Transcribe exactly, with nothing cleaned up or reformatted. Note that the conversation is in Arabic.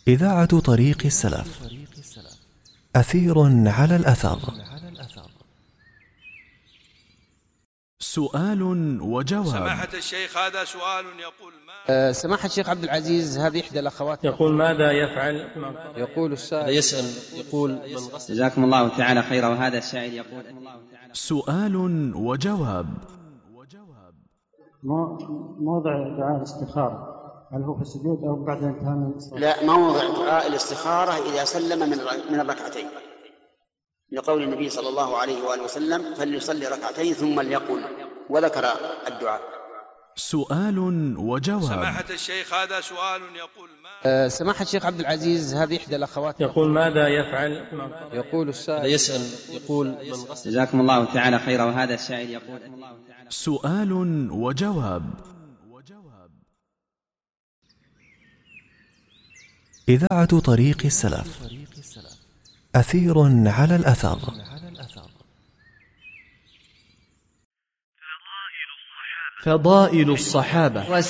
إذاعة طريق السلف. أثير على الأثر. سؤال وجواب. سماحة الشيخ، هذا سؤال يقول ما أه سماحة الشيخ عبد العزيز، هذه إحدى الأخوات يقول ماذا يفعل؟ يقول السائل يسأل يقول من غسل. جزاكم الله تعالى خيرا. وهذا السائل يقول سؤال وجواب. موضع دعاء الاستخارة هل هو في السجود أو بعد انتهاء من الصلاة؟ لا، موضع دعاء الاستخارة إذا سلم من من الركعتين، لقول النبي صلى الله عليه وآله وسلم: فليصلي ركعتين ثم ليقول، وذكر الدعاء. سؤال وجواب. سماحة الشيخ، هذا سؤال يقول ما أه سماحة الشيخ عبد العزيز، هذه إحدى الأخوات يقول ماذا يفعل؟ يقول السائل يسأل يقول من غسل. جزاكم الله تعالى خيرا. وهذا السائل يقول سؤال وجواب. إذاعة طريق السلف. أثير على الأثر. فضائل الصحابة